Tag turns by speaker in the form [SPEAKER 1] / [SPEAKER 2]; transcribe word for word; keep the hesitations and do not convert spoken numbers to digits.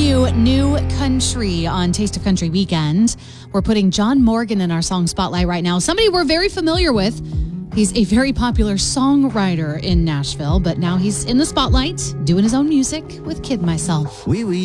[SPEAKER 1] you new country on Taste of Country Weekend. We're putting John Morgan in our song spotlight right now. Somebody we're very familiar with. He's a very popular songwriter in Nashville, but now he's in the spotlight doing his own music with Kid Myself.
[SPEAKER 2] Oui, oui.